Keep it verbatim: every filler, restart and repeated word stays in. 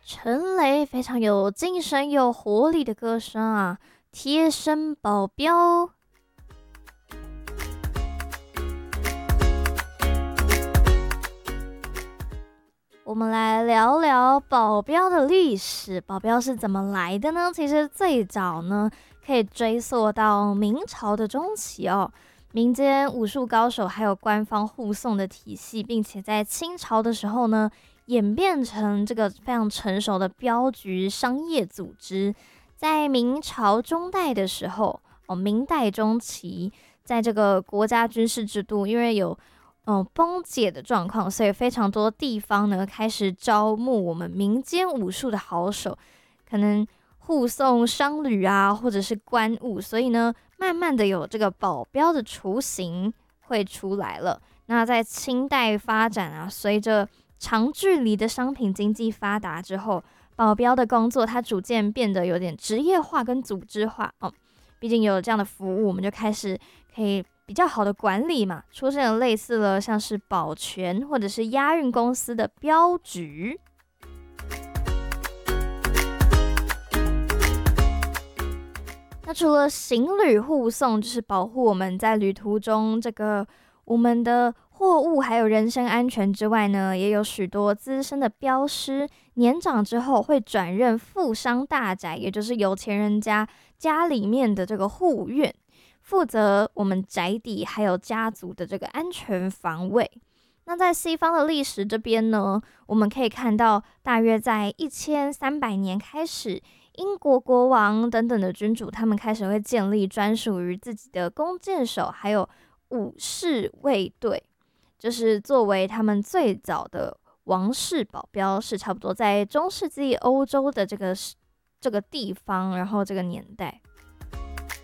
陈雷非常有精神、有活力的歌声啊，贴身保镖。我们来聊聊保镖的历史。保镖是怎么来的呢？其实最早呢，可以追溯到明朝的中期哦。民间武术高手还有官方护送的体系，并且在清朝的时候呢，演变成这个非常成熟的镖局商业组织。在明朝中代的时候，哦，明代中期，在这个国家军事制度，因为有嗯崩解的状况，所以非常多地方呢开始招募我们民间武术的好手，可能护送商旅啊，或者是官务，所以呢，慢慢的有这个保镖的雏形会出来了。那在清代发展啊，随着长距离的商品经济发达之后，保镖的工作它逐渐变得有点职业化跟组织化哦。毕竟有这样的服务，我们就开始可以比较好的管理嘛，出现了类似了像是保全或者是押运公司的镖局。那除了行旅护送，就是保护我们在旅途中这个我们的货物还有人身安全之外呢，也有许多资深的镖师，年长之后会转任富商大宅，也就是有钱人家家里面的这个护院，负责我们宅邸还有家族的这个安全防卫。那在西方的历史这边呢，我们可以看到，大约在一千三百年开始，英国国王等等的君主，他们开始会建立专属于自己的弓箭手，还有武士卫队，就是作为他们最早的王室保镖，是差不多在中世纪欧洲的这个这个地方，然后这个年代。